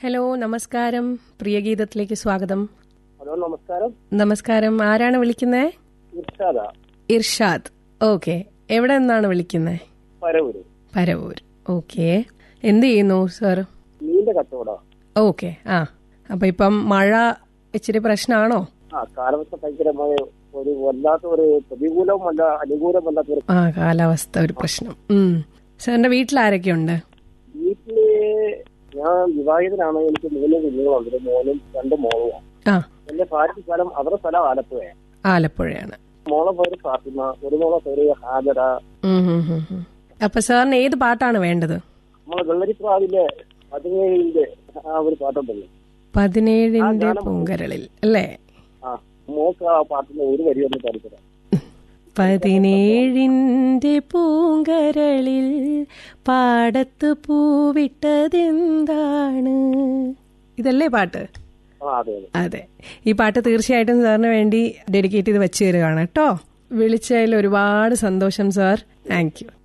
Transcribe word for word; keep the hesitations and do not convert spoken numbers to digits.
Hello, നമസ്കാരം. പ്രിയഗീതത്തിലേക്ക് സ്വാഗതം. Hello, നമസ്കാരം. നമസ്കാരം. ആരാണ് വിളിക്കുന്നത്? ഇർഷാദാ. ഇർഷാദ്. ഓക്കെ. എവിടെ നിന്നാണ് വിളിക്കുന്നത്? പരവൂര്. പരവൂർ. ഓക്കെ. എന്ത് ചെയ്യുന്നു സർ? മീന്റെ കച്ചവടം. ഓക്കെ. ആ അപ്പൊ ഇപ്പം മഴ ഇച്ചിരി പ്രശ്നമാണോ? ആ കാലാവസ്ഥ ഭയങ്കരമായ ഒരു വല്ലാത്ത ഒരു പ്രതികൂലമല്ല അനുകൂലമല്ലാത്ത ഒരു ആ കാലാവസ്ഥ ഒരു പ്രശ്നം. സാറിന്റെ വീട്ടിൽ ആരൊക്കെയുണ്ട്? വീട്ടില് ഞാൻ വിവാഹിതനാണ്. എനിക്ക് മൂന്ന് കുഞ്ഞുങ്ങളുണ്ട്. ഒരു മോനും രണ്ട് മോളുമാണ്. ആ എന്റെ ഭാര്യ സ്ഥലം അവരുടെ സ്ഥലം ആലപ്പുഴയാണ്. ആലപ്പുഴയാണ്. മോളെ പേര് ഫാത്തിമ, ഒരു മോളെ പേര് ഹാജര. അപ്പൊ സാറിന് ഏത് പാട്ടാണ് വേണ്ടത്? നമ്മളെ വെള്ളരിപ്രാവിലെ പതിനേഴിന്റെ ആ ഒരു പാട്ടുണ്ടല്ലോ, പതിനേഴിന്റെ പൂങ്കരളിൽ അല്ലേ? ആ മോക്ക് ആ പാട്ടിന്റെ ഒരു വരി ഒന്ന് പഠിച്ചത്. പതിനേഴിന്റെ പൂങ്കരളിൽ പാടത്ത് പൂവിട്ടതെന്താണ്, ഇതല്ലേ പാട്ട്? അതെ. ഈ പാട്ട് തീർച്ചയായിട്ടും സാറിന് വേണ്ടി ഡെഡിക്കേറ്റ് ചെയ്ത് വെച്ച് തരുകയാണ് കേട്ടോ. വിളിച്ചതിൽ ഒരുപാട് സന്തോഷം സാർ. Thank you.